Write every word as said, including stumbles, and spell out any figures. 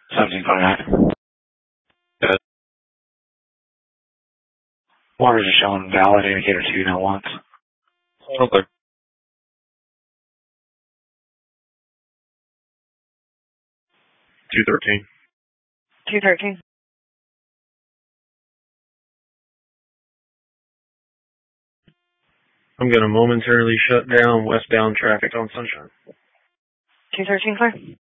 seventeen twenty-nine. Good. Water's just showing valid indicator two now once. Okay. two thirteen. two thirteen. I'm going to momentarily shut down westbound traffic on Sunshine. two thirteen clear.